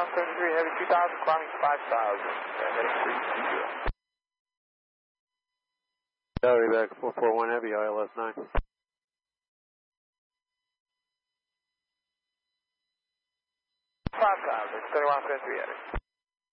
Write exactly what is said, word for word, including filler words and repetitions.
one seventy-three Heavy two thousand, climbing five thousand, and heading three two zero. Battery back four four one Heavy, I L S nine. five thousand, thirty-one seventy-three Heavy.